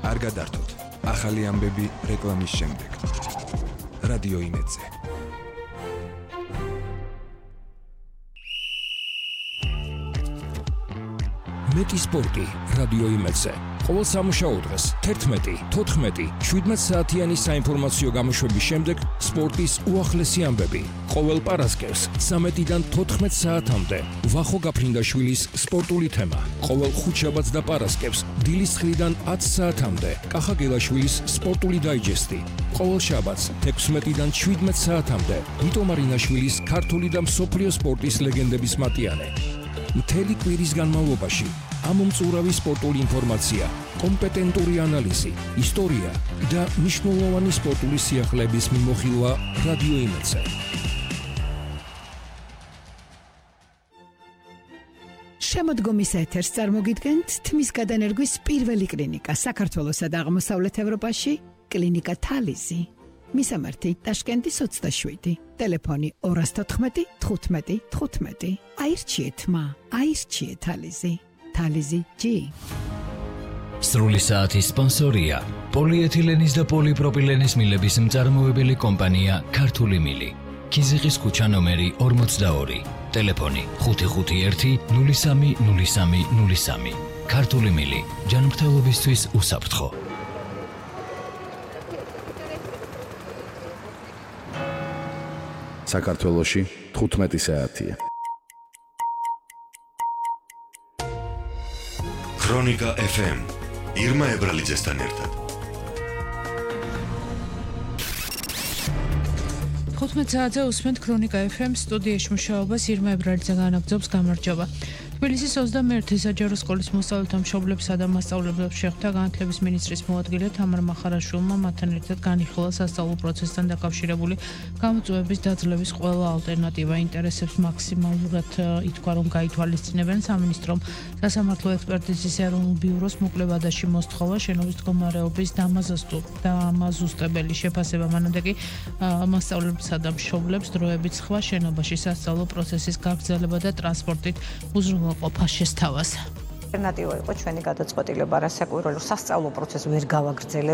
არ გადართოთ. ახალი ამბები რეკლამის შემდეგ. რადიო იმედზე. მეტი სპორტი რადიო იმედზე. ყოველ სამუშაო დღეს 11, 14, 17 საათიანი საინფორმაციო გამოშვების შემდეგ სპორტის უახლესი ამბები. ყოველ პარასკევს 13-დან 14 საათამდე ვახო გაფრინდაშვილის სპორტული თემა. ყოველ ხუთშაბათს და პარასკევს დილის 9-დან 10 საათამდე კახა გელაშვილის სპორტული დაიჯესტი. ყოველ შაბათს 16-დან 17 საათამდე ვიტო მარინაშვილის ქართული და მსოფლიო სპორტის ლეგენდების მატიანე. მთელი კვირის განმავლობაში ამომწურავი სპორტული ინფორმაცია, კომპეტენტური ანალიზი, ისტორია და მნიშვნელოვანი სპორტული სიახლეების მიმოხილვა რადიო იმედზე. შემოდგომის ეთერს წარმოგიდგენთ თმის გადანერგვის პირველი კლინიკა საქართველოსა და აღმოსავლეთ ევროპაში, კლინიკა თალიზი. მისამართი ტაშკენტის 27, ტელეფონი 214 15 15. აირჩიეთ მა, აირჩიეთ თალიზი. თალიზი G. სრული საათის სპონსორია პოლიეთილენის და პოლიპროპილენის მილების მწარმოებელი კომპანია ქართული მილი. ქიზიყის ქუჩა ნომერი 42, ტელეფონი 551 03 03 03. ქართული მილი, ჯანმრთელობისთვის უსაფრთხო. საქართველოში 15 საათია. ქრონიკა FM ირმა ებრალიძესთან ერთად. 15 საათზე უსმენთ ქრონიკა FM სტუდიაში მუშაობას ირმა ებრალიძე განაგრძობს. გამარჯობა. თბილისის 21 საჯარო სკოლის მოსწავლეთა მშობლებსა და მასწავლებლებს შეხვდა განათლების მინისტრის მოადგილე თამარ მახარაშვილმა. მათთან ერთად განიხილა სასწავლო პროცესთან დაკავშირებული გამოწვევების დაძლევის ყველა ალტერნატივა. ინტერესებს მაქსიმალურად ითქვა, რომ გაითვალისწინებენ. სამინისტრომ სასამართლო ექსპერტიზის ეროვნულ ბიუროს მოკლე ვადაში მოსთხოვა შენობის მდგომარეობის დამაზუსტებელი შეფასება. მანამდე კი მასწავლებლებსა და მშობლებს დროებით სხვა შენობაში სასწავლო პროცესის გაგრძელება და ტრანსპორტით უზრუნველყოფა შესთავაზა. ალტერნატივა იყო ჩვენი გადაწყვეტილება, რასაკვირველია, სასწავლო პროცესი ვერ გავაგრძელებთ.